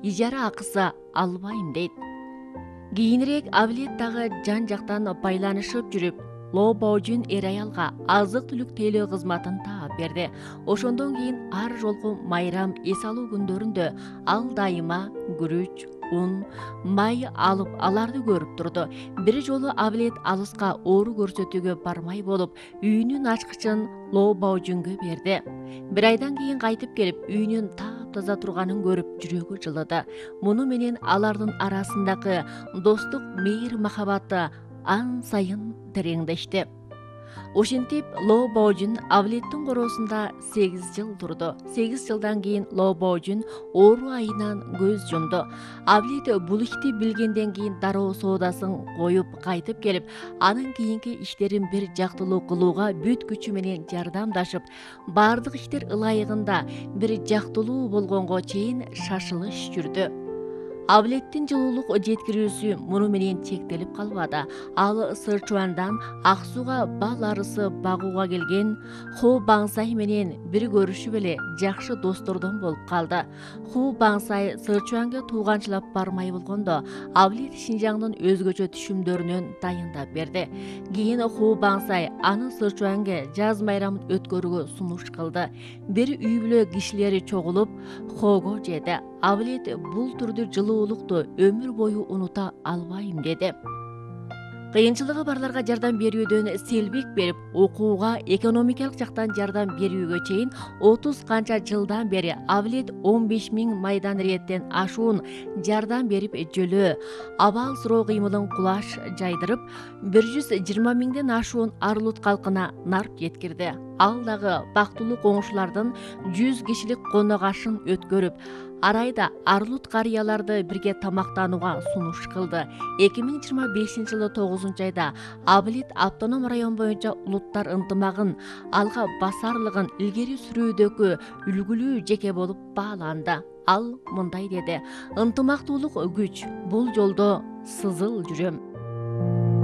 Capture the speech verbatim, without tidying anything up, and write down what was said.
ижара акысы албайм дейт. Кийинирээк Авлет дагы жан жактан байланышып жүрүп, Ло Баожун эр аялга азык түлүк тейлөө кызматын таап берди. Ошондон кийин ар жолку майрам эс алуу күндөрүндө ал дайыма күрүч, ун, май алып аларды көрүп турду. Бир жолу Авлет алыска оору көрсөтүүгө бармай болуп, үйүнүн ачкычын Ло Баожунга берди. Бир айдан кийин кайтып келип, үйүнүн таптаза турганын көрүп жүрөгү жылыды. Муну менен алардын арасындагы достук мейир махабаты ан сайын тереңдешти. Ошентип Ло Баожун Авлеттин короосунда сегиз жыл турду. сегиз жылдан кийин Ло Баожун оору айынан көз жумду. Авлет бул ишти билгенден кийин дароо соодасын коюп кайтып келип, анын кийинки иштерин бир жактылуу кылууга бүт күчү менен жардамдашып, баардык иштер ылайыгында бир жактылуу болгонго чейин шашылыш жүрдү. Авлеттин жылуулук жеткирүүсү муну менен чектелип калбады. Ал Сычуандан Ак сууга бал арысы багууга келген Ху Баңсай менен бир көрүшүп эле жакшы достордон болуп калды. Ху Баңсай Сычуанга тууганчылап бармай болгондо, Авлет Шинжаңдын өзгөчө түшүмдөрүнөн дайындап берди. Кийин Ху Баңсай аны Сычуанга жаз майрамын өткөрүүгө сунуш кылды. Бир үй бүлө кишилери чогулуп, хого жеди. Авлет бул түрдүү жылуулукту өмүр бою унута албайм деди. Кыйынчылыгы барларга жардам берүүдөн селбик берип, окууга, экономикалык жактан жардам берүүгө чейин отуз канча жылдан бери Авлет он беш миң майдан реттен ашуун жардам берип жөлөө, абал суроо кыймылын кулаш жайдырып, бир жүз жыйырма миңден ашуун Арлут калкына нарп жеткирди. Ал дагы бактылуу коңшулардын жүз кишилик конок ашын өткөрүп, арайда Арлут карыяларды бирге тамактанууга сунуш кылды. эки миң жыйырма бешинчи жылы тогузунчу айда Авлет автоном район боюнча улуттар ынтымагын, алга басарлыгын илгери сүрүүдөгү үлгүлүү жеке болуп бааланды. Ал мындай деди: ынтымактуулук күч, бул жолдо сызыл жүрөм.